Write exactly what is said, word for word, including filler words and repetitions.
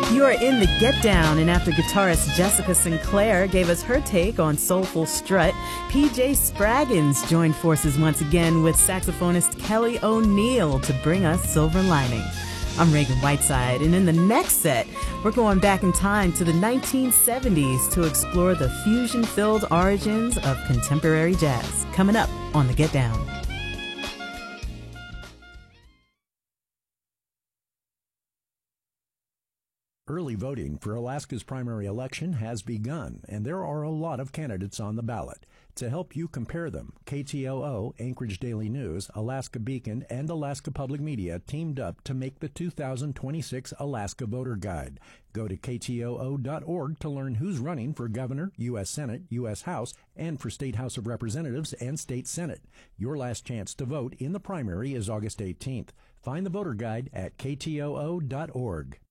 You are in the Get Down, and after guitarist Jessica Sinclair gave us her take on Soulful Strut, P J Spraggins joined forces once again with saxophonist Kelly O'Neill to bring us Silver Lining. I'm Reagan Whiteside, and in the next set, we're going back in time to the nineteen seventies to explore the fusion-filled origins of contemporary jazz. Coming up on the Get Down. Early voting for Alaska's primary election has begun, and there are a lot of candidates on the ballot. To help you compare them, K T O O, Anchorage Daily News, Alaska Beacon, and Alaska Public Media teamed up to make the two thousand twenty-six Alaska Voter Guide. Go to K T O O dot org to learn who's running for governor, U S Senate, U S House, and for State House of Representatives and State Senate. Your last chance to vote in the primary is August eighteenth. Find the voter guide at K T O O dot org.